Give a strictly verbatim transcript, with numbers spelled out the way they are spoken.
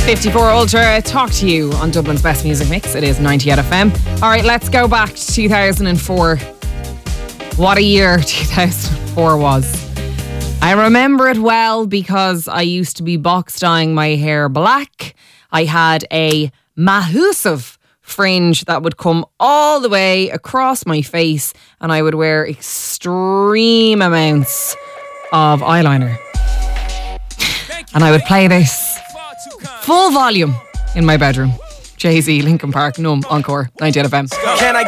fifty-four Ultra, talk to you on Dublin's best music mix. It is ninety F M. All right, let's go back to two thousand four. What a year two thousand four was. I remember it well because I used to be box dyeing my hair black. I had a massive fringe that would come all the way across my face, and I would wear extreme amounts of eyeliner. And I would play this full volume in my bedroom. Jay-Z, Linkin Park, Numb, Encore, ninety F M. Can I